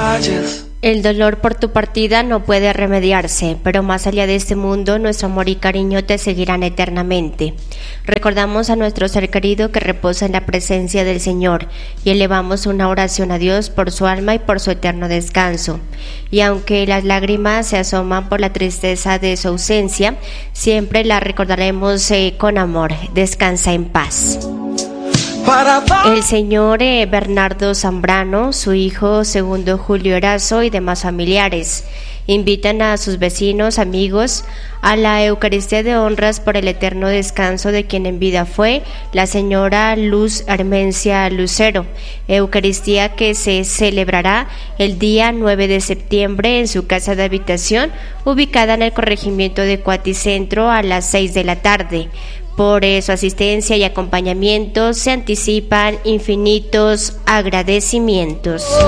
falles. El dolor por tu partida no puede remediarse, pero más allá de este mundo, nuestro amor y cariño te seguirán eternamente. Recordamos a nuestro ser querido que reposa en la presencia del Señor y elevamos una oración a Dios por su alma y por su eterno descanso. Y aunque las lágrimas se asoman por la tristeza de su ausencia, siempre la recordaremos con amor. Descansa en paz. El señor Bernardo Zambrano, su hijo segundo Julio Erazo y demás familiares invitan a sus vecinos, amigos, a la Eucaristía de honras por el eterno descanso de quien en vida fue la señora Luz Armencia Lucero, Eucaristía que se celebrará el día 9 de septiembre en su casa de habitación, ubicada en el corregimiento de Cuaticentro a las 6 de la tarde. Por su asistencia y acompañamiento se anticipan infinitos agradecimientos.